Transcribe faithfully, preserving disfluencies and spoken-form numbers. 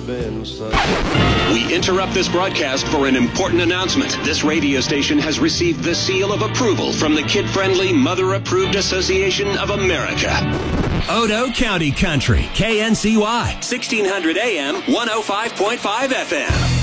been such. We interrupt this broadcast for an important announcement. This radio station has received the seal of approval from the Kid-Friendly, Mother-Approved Association of America. Odo County Country, K N C Y, sixteen hundred A M, one oh five point five F M.